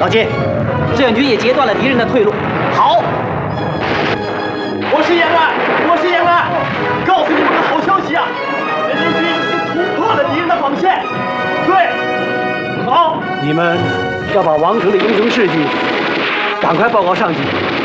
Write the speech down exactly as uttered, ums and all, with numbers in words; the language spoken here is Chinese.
老金，志愿军也截断了敌人的退路。好， 我是延安，我是延安，告诉你们个好消息啊！人民军已经突破了敌人的防线。对，好， 你们要把王成的英雄事迹赶快报告上级。